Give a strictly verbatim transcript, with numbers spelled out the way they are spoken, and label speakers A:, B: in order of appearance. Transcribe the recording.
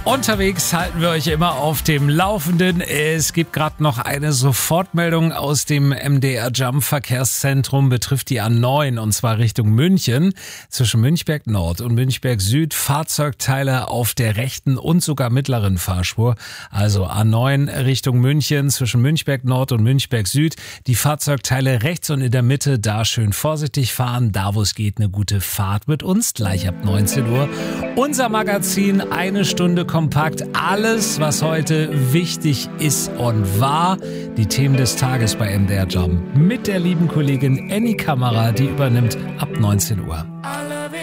A: Unterwegs halten wir euch immer auf dem Laufenden. Es gibt gerade noch eine Sofortmeldung aus dem M D R Jump Verkehrszentrum, betrifft die A neun und zwar Richtung München. Zwischen Münchberg Nord und Münchberg Süd Fahrzeugteile auf der rechten und sogar mittleren Fahrspur. Also A neun Richtung München zwischen Münchberg Nord und Münchberg Süd. Die Fahrzeugteile rechts und in der Mitte, da schön vorsichtig fahren. Da wo es geht, eine gute Fahrt mit uns, gleich ab neunzehn Uhr. Unser Magazin, eine Stunde kompakt, alles, was heute wichtig ist und war. Die Themen des Tages bei M D R Jump mit der lieben Kollegin Annie Kammerer, die übernimmt ab neunzehn Uhr.